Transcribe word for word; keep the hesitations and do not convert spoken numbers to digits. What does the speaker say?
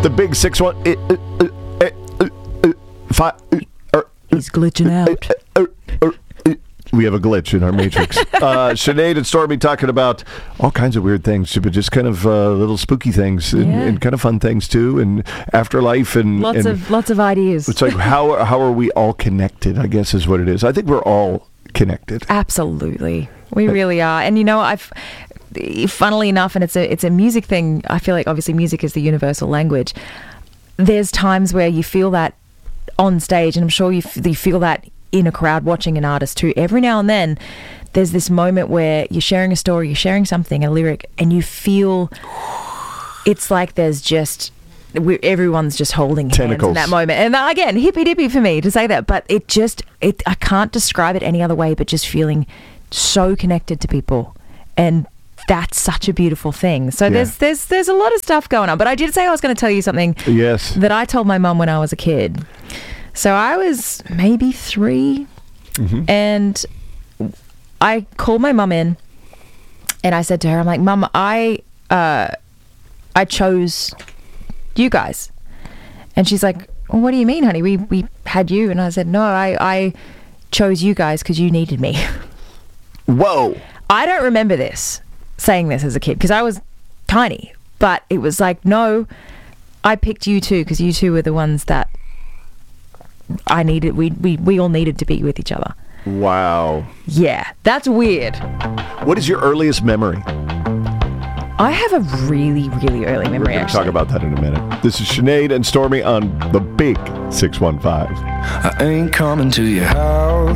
The big six one. Uh, uh, uh, uh, uh, five. Uh, He's glitching out. Uh, uh, uh, uh, we have a glitch in our matrix. uh, Sinead and Stormy talking about all kinds of weird things, but just kind of uh, little spooky things and, Yeah. and kind of fun things too, and afterlife and Lots and of lots of ideas. it's like how how are we all connected? I guess is what it is. I think we're all connected. Absolutely, we really are. And you know, I've funnily enough, and it's a it's a music thing. I feel like obviously music is the universal language. There's times where you feel that on stage, and I'm sure you, f- you feel that in a crowd watching an artist too. Every now and then, there's this moment where you're sharing a story, you're sharing something, a lyric, and you feel it's like there's just we everyone's just holding hands Tentacles. in that moment. And again, hippy dippy for me to say that, but it just it I can't describe it any other way but just feeling so connected to people, and that's such a beautiful thing. So Yeah. there's there's there's a lot of stuff going on. But I did say I was going to tell you something Yes. that I told my mum when I was a kid. So I was maybe three, Mm-hmm. and I called my mum in, and I said to her, "I'm like, Mum, I uh, I chose you guys," and she's like, well, "What do you mean, honey? We we had you," and I said, "No, I I chose you guys because you needed me." Whoa. I don't remember this saying this as a kid because I was tiny, but it was like, no, I picked you two because you two were the ones that I needed. We, we, we all needed to be with each other. Wow. Yeah, that's weird. What is your earliest memory? I have a really, really early We're memory, going to actually. talk about that in a minute. This is Sinead and Stormy on the big six one five. I ain't coming to your house.